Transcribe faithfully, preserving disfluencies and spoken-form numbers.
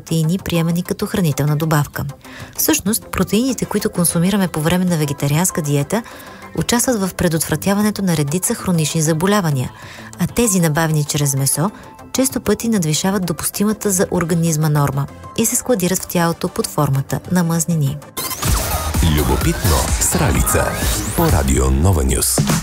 протеини, приемани като хранителна добавка. Всъщност, протеините, които консумираме по време на вегетарианска диета, участват в предотвратяването на редица хронични заболявания, а тези, набавени чрез месо, често пъти надвишават допустимата за организма норма и се складират в тялото под формата на мазнини. Любопитно с Ралица по Радио Нова Нюс.